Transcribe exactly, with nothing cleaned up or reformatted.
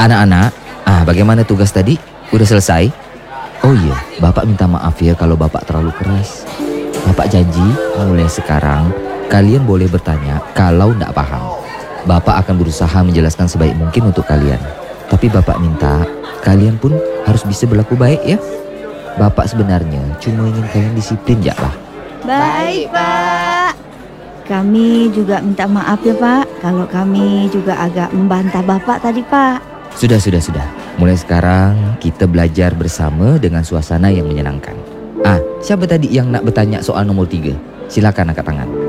Anak-anak, ah bagaimana tugas tadi? Udah selesai? Oh iya, Bapak minta maaf ya kalau Bapak terlalu keras. Bapak janji mulai sekarang kalian boleh bertanya kalau tidak paham. Bapak akan berusaha menjelaskan sebaik mungkin untuk kalian. Tapi Bapak minta kalian pun harus bisa berlaku baik ya. Bapak sebenarnya cuma ingin kalian disiplin ya lah. Baik, Pak. Kami juga minta maaf ya, Pak, kalau kami juga agak membantah Bapak tadi, Pak. Sudah, sudah, sudah. Mulai sekarang kita belajar bersama dengan suasana yang menyenangkan. Ah, siapa tadi yang nak bertanya soal nomor tiga? Silakan angkat tangan.